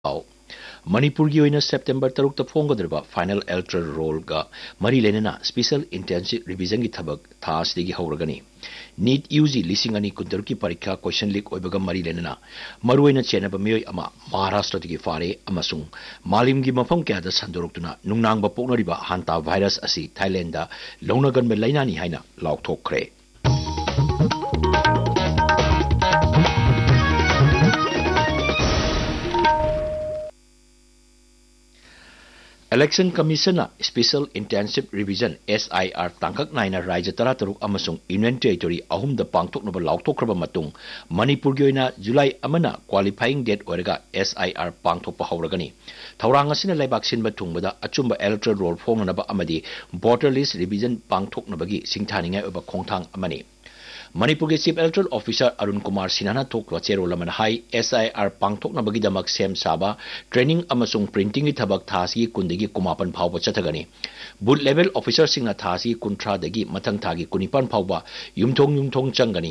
मणिपुर की September 6 फोंगद्रबा final electoral roll का मरी लेना स्पेशल इंटेंसिव रिविजन की थबक थासदी हौरगनी नीट यूजी 2020 की परीक्षा क्वेश्चन लीक ओइबगा मरी लेना मरुइना चेनब मियोय अमा महाराष्ट्र की फारे अमसुंग मालिम की मफम क्या संदोरक्तुना नुंगनांगबा पोकनरिबा हांता वायरस असी थाईलैंड दा लौनगनबे लैनानी हाइना लाउथोखरे। Election commission special intensive revision SIR तांकक Naina राज्य 13 अमसुंग यूनियन टेरिटोरी अहुमद पांगथोकनब लाउथोखरबा मतुंग मणिपुर की जुलाई अमना क्वालिफाइंग डेट ओरगा SIR पांगथोकपा हौरगनी थौरांग असिना लैबाक सिनबा थुंगबदा अचुंबा electoral roll फोंगनबा अमदी voter list revision पांगथोकनबगी सिंगथानिंगाय ओबा खोंगथांग अमनी। Manipur के chief electoral officer Arun Kumar Sinha थोक चेरोल हाई SIR पांगथोकनबगीदमक सेम साबा ट्रेनिंग अमसुंग प्रिंटिंग की थबक थासी कुंदगी कुमापन फाव चथगनी बूथ लेवल ऑफिसर सिंह थासी कुंथ्रादगी मथंग थागी कुनिपान फाव युमथोंग चंगनी।